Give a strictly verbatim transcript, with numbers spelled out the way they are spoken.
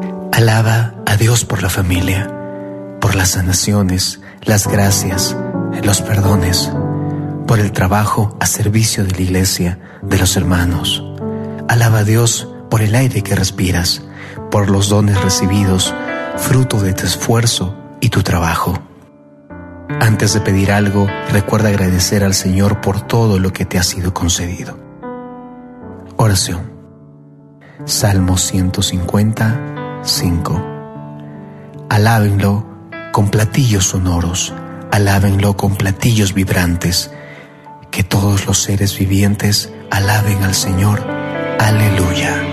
Alaba a Dios por la familia, por las sanaciones, las gracias, los perdones, por el trabajo a servicio de la iglesia, de los hermanos. Alaba a Dios por el aire que respiras, por los dones recibidos, fruto de tu esfuerzo y tu trabajo. Antes de pedir algo, recuerda agradecer al Señor por todo lo que te ha sido concedido. Oración. Salmo ciento cincuenta, cinco. Alábenlo con platillos sonoros, alábenlo con platillos vibrantes. Que todos los seres vivientes alaben al Señor. Aleluya.